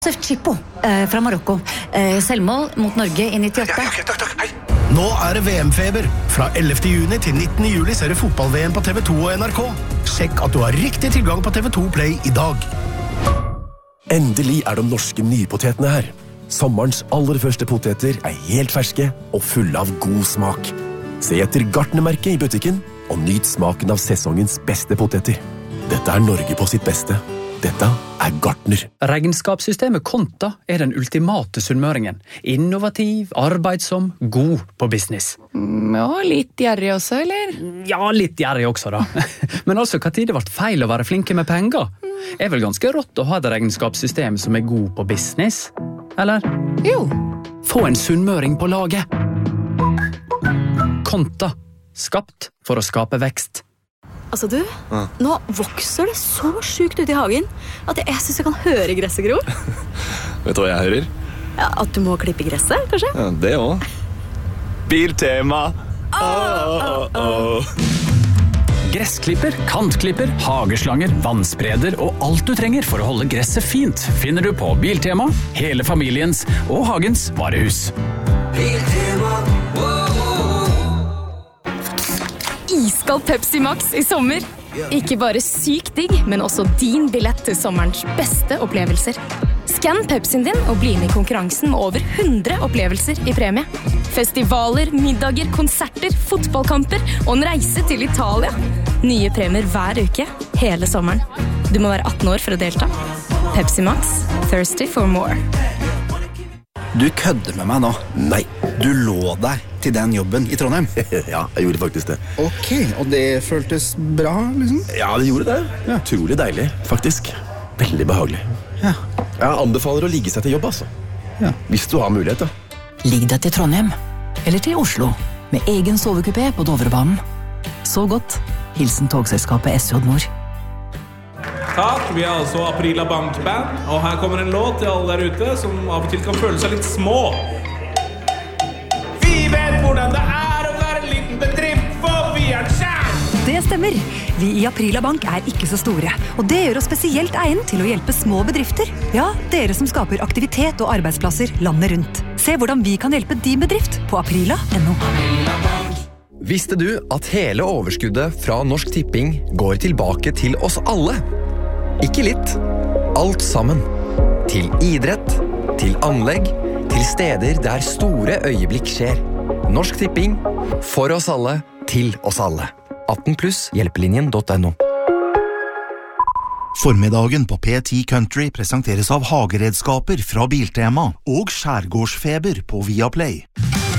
Chipo fra Marokko. Selvmål mot Norge i 98. Takk, hei. Nå det VM-feber. Fra 11. juni til 19. juli ser du fotball-VM på TV2 og NRK. Sjekk at du har riktig tilgang på TV2 Play i dag. Endelig de norske nypotetene her. Sommerens aller første poteter helt ferske og fulle av god smak. Se etter Gartnermerket i butikken og nyt smaken av sesongens beste poteter. Dette Norge på sitt beste. Dette Gartner. Regnskapssystemet Konta den ultimate sunnmøringen. Innovativ, arbeidsom, god på business. Ja, litt gjerrig også, eller? Ja, litt gjerrig også da. Men altså, hva tid det ble feil å være flinke med penger? Vel ganske rått å ha et regnskapssystem som god på business? Eller? Jo. Få en sunnmøring på laget. Konta. Skapt for å skape vekst. Altså du, nå vokser det så sjukt ut i hagen at jeg synes jeg kan høre gresset gro. Vet du hva jeg hører? Ja, at du må klippe gresset, kanskje? Ja, det også. Biltema! Gressklipper, kantklipper, hageslanger, vannspreder og alt du trenger for å holde gresset fint finner du på Biltema, hele familiens og hagens varehus. Biltema, Iskald Pepsi Max i sommer. Ikke bare sykt digg, men også din billett til sommerens beste opplevelser. Skann Pepsien din og bli med i konkurransen med over 100 opplevelser i premie. Festivaler, middager, konserter, fotballkamper og en reise til Italia. Nye premier hver uke, hele sommeren. Du må være 18 år for å delta. Pepsi Max, thirsty for more. Du kødder med meg nå. Nei. Du lå deg til den jobben i Trondheim. Ja, jeg gjorde faktisk det. Ok, og det føltes bra, liksom? Ja, det gjorde det. Ja. Utrolig deilig, faktisk. Veldig behagelig. Ja. Jeg anbefaler å ligge seg til jobb, altså. Ja. Hvis du har mulighet, da. Ligg deg til Trondheim, eller til Oslo, med egen sovekupé på Dovrebanen. Så godt. Hilsen togselskapet SJ Nord. Takk, vi altså Aprila Bankband, og her kommer en låt til alle der ute som av og til kan føle seg litt små. Vi vet hvordan det å være en liten bedrift, for vi kjær! Det stemmer. Vi i Aprila Bank ikke så store, og det gjør oss spesielt egnet til å hjelpe små bedrifter. Ja, dere som skaper aktivitet og arbeidsplasser landet rundt. Se hvordan vi kan hjelpe din bedrift på aprila.no. Visste du at hele overskuddet fra Norsk Tipping går tilbake til oss alle? Ikke litt. Alt sammen. Til idrett, til anlegg, til steder der store øyeblikk skjer. Norsk Tipping, for oss alle, til oss alle. 18+ hjelpelinjen.no. Formiddagen på P10 Country presenteres av hageredskaper fra Biltema og skjærgårdsfeber på Viaplay.